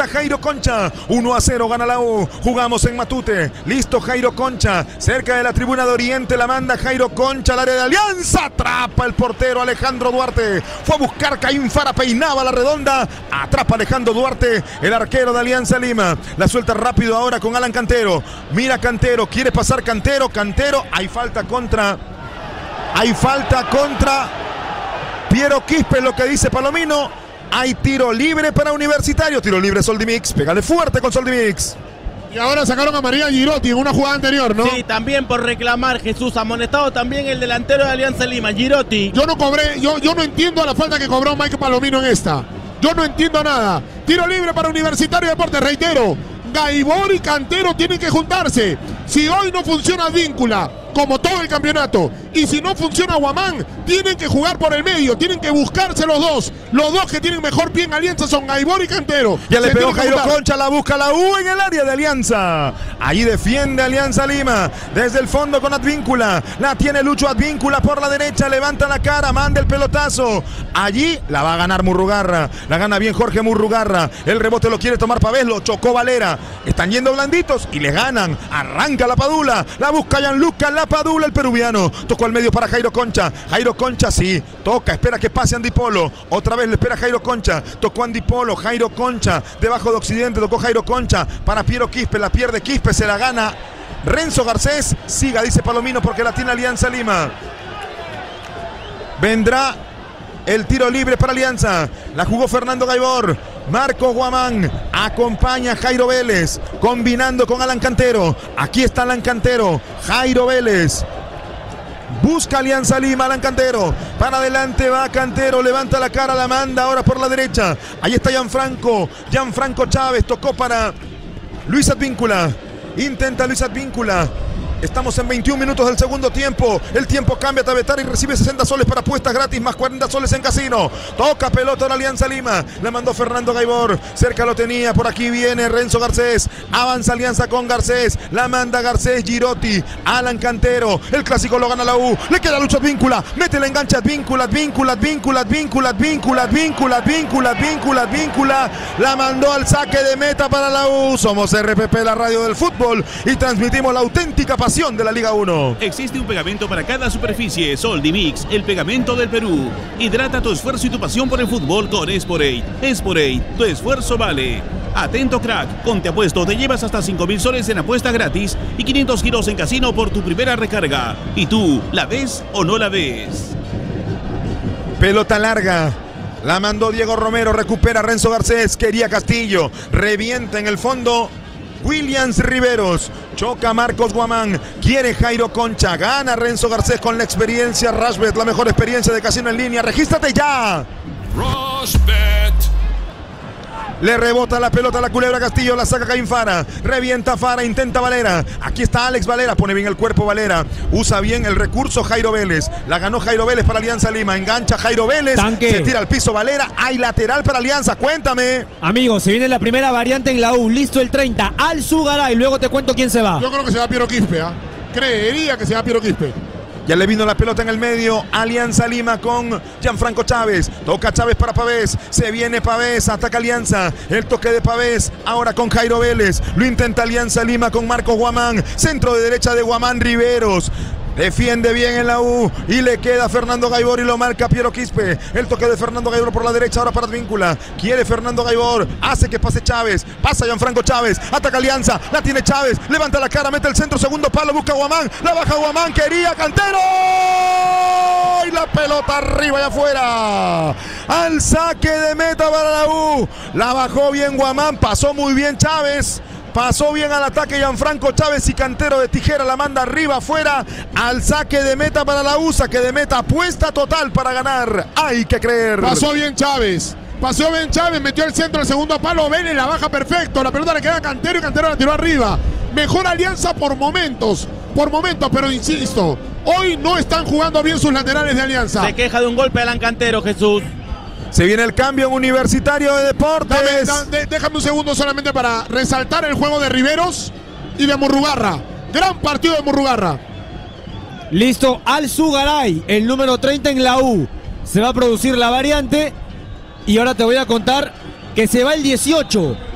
Jairo Concha. 1-0 gana la U. Jugamos en Matute. Listo Jairo Concha. Cerca de la tribuna de Oriente la manda Jairo Concha al área de Alianza. Atrapa el portero Alejandro Duarte. Fue a buscar Caín Fara. Peinaba la redonda. Atrapa Alejandro Duarte, el arquero de Alianza Lima. La suelta rápido ahora con Alan Cantero. Mira Cantero. Quiere pasar Cantero. Cantero. Hay falta contra Piero Quispe, lo que dice Palomino. Hay tiro libre para Universitario. Tiro libre Soldimix. Pégale fuerte con Soldimix. Y ahora sacaron a María Girotti en una jugada anterior, ¿no? Sí, también por reclamar, Jesús. Amonestado también el delantero de Alianza Lima, Girotti. Yo no entiendo la falta que cobró Mike Palomino en esta. Yo no entiendo nada. Tiro libre para Universitario de Deportes. Reitero, Gaibor y Cantero tienen que juntarse. Si hoy no funciona Advíncula, como todo el campeonato, y si no funciona Guamán, tienen que jugar por el medio, tienen que buscarse los dos. Los dos que tienen mejor pie en Alianza son Gaibor y Cantero. Ya le pegó Jairo Concha, la busca la U en el área de Alianza. Ahí defiende Alianza Lima. Desde el fondo con Advíncula. La tiene Lucho Advíncula por la derecha. Levanta la cara, manda el pelotazo. Allí la va a ganar Murrugarra. La gana bien Jorge Murrugarra. El rebote lo quiere tomar Pavés, lo chocó Valera. Están yendo blanditos y le ganan. Arranca la Padula. La busca Gianluca Lapadula, el peruviano. Tocó al medio para Jairo Concha. Jairo Concha sí. Toca, espera que pase Andy Polo. Otra vez le espera Jairo Concha. Tocó Andy Polo. Jairo Concha. Debajo de Occidente tocó Jairo Concha. Para Piero Quispe. La pierde Quispe. Se la gana Renzo Garcés. Siga, dice Palomino, porque la tiene Alianza Lima. Vendrá el tiro libre para Alianza. La jugó Fernando Gaibor. Marco Guamán acompaña a Jairo Vélez, combinando con Alan Cantero. Aquí está Alan Cantero. Jairo Vélez busca Alianza Lima. Alan Cantero. Para adelante va Cantero. Levanta la cara, la manda ahora por la derecha. Ahí está Gianfranco Chávez. Tocó para Luis Advíncula. Intenta Luis Advíncula. Estamos en 21 minutos del segundo tiempo. El tiempo cambia. Tabetari recibe 60 soles para apuestas gratis, más 40 soles en casino. Toca pelota en Alianza Lima. La mandó Fernando Gaibor. Cerca lo tenía. Por aquí viene Renzo Garcés. Avanza Alianza con Garcés. La manda Garcés, Girotti. Alan Cantero. El clásico lo gana la U. Le queda Lucho Advíncula. Mete la engancha Advíncula. La mandó al saque de meta para la U. Somos RPP, la radio del fútbol, y transmitimos la auténtica pasión de la Liga 1. Existe un pegamento para cada superficie. Soldimix, el pegamento del Perú. Hidrata tu esfuerzo y tu pasión por el fútbol con Esporate. Esporate, tu esfuerzo vale. Atento crack, con Te Apuesto te llevas hasta 5,000 soles en apuesta gratis y 500 giros en casino por tu primera recarga. ¿Y tú, la ves o no la ves? Pelota larga. La mandó Diego Romero. Recupera Renzo Garcés. Quería Castillo. Revienta en el fondo Williams Riveros. Choca Marcos Guamán. Quiere Jairo Concha. Gana Renzo Garcés con la experiencia Rushbet, la mejor experiencia de casino en línea. ¡Regístrate ya! Rushbet. Le rebota la pelota a la culebra Castillo, la saca Caín Fara. Revienta Fara, intenta Valera. Aquí está Alex Valera, pone bien el cuerpo Valera. Usa bien el recurso Jairo Vélez. La ganó Jairo Vélez para Alianza Lima. Engancha Jairo Vélez. Tanque. Se tira al piso Valera. Hay lateral para Alianza. Cuéntame. Amigos, se viene la primera variante en la U. Listo el 30. Alzugaray. Luego te cuento quién se va. Yo creo que se va Piero Quispe, ¿ah? Creería que se va Piero Quispe. Ya le vino la pelota en el medio. Alianza Lima con Gianfranco Chávez. Toca Chávez para Pavés. Se viene Pavés. Ataca Alianza. El toque de Pavés. Ahora con Jairo Vélez. Lo intenta Alianza Lima con Marcos Guamán. Centro de derecha de Guamán Riveros. Defiende bien en la U y le queda Fernando Gaibor y lo marca Piero Quispe. El toque de Fernando Gaibor por la derecha ahora para Advíncula. Quiere Fernando Gaibor. Hace que pase Chávez. Pasa Gianfranco Chávez. Ataca Alianza. La tiene Chávez. Levanta la cara. Mete el centro. Segundo palo. Busca Guamán. La baja Guamán. Quería Cantero. Y la pelota arriba y afuera. Al saque de meta para la U. La bajó bien Guamán. Pasó muy bien Chávez. Pasó bien al ataque Gianfranco Chávez y Cantero de tijera la manda arriba, afuera, al saque de meta para la U. Saque de meta, apuesta total para ganar. Hay que creer. Pasó bien Chávez. Pasó bien Chávez, metió el centro, el segundo palo, Vélez la baja perfecto. La pelota le queda a Cantero y Cantero la tiró arriba. Mejor Alianza por momentos, pero insisto, hoy no están jugando bien sus laterales de Alianza. Se queja de un golpe Alan Cantero, Jesús. Se viene el cambio en Universitario de Deportes. Déjame un segundo solamente para resaltar el juego de Riveros y de Murrugarra. Gran partido de Murrugarra. Listo, Alzugaray, el número 30 en la U. Se va a producir la variante y ahora te voy a contar que se va el 18.